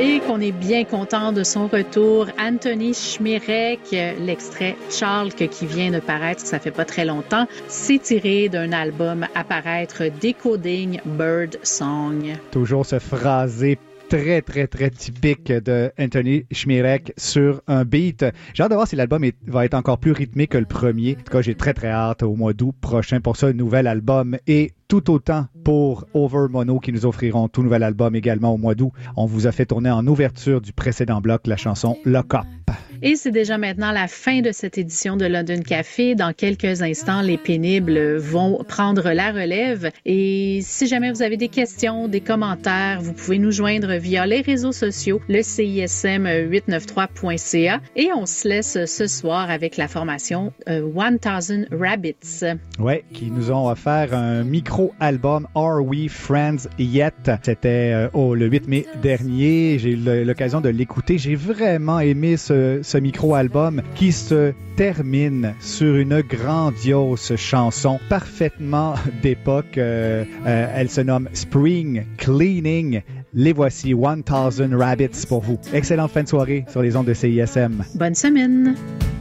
Et qu'on est bien content de son retour. Anthony Chmirek, l'extrait Charles qui vient de paraître, ça fait pas très longtemps, c'est tiré d'un album à paraître, Decoding Bird Song. Toujours ce phrasé très, très, très typique de Anthony Chmirek sur un beat. J'ai hâte de voir si l'album va être encore plus rythmé que le premier. En tout cas, j'ai très, très hâte au mois d'août prochain pour ce nouvel album et tout autant pour Over Mono qui nous offriront tout nouvel album également au mois d'août. On vous a fait tourner en ouverture du précédent bloc la chanson Lock Up. Et c'est déjà maintenant la fin de cette édition de London Café. Dans quelques instants, les pénibles vont prendre la relève. Et si jamais vous avez des questions, des commentaires, vous pouvez nous joindre via les réseaux sociaux, le CISM893.ca. Et on se laisse ce soir avec la formation 1000 Rabbits. Ouais, qui nous ont offert un micro-album Are We Friends Yet? C'était le 8 mai dernier. J'ai eu l'occasion de l'écouter. J'ai vraiment aimé ce micro-album qui se termine sur une grandiose chanson parfaitement d'époque. Elle se nomme Spring Cleaning. Les voici, 1000 Rabbits pour vous. Excellente fin de soirée sur les ondes de CISM. Bonne semaine!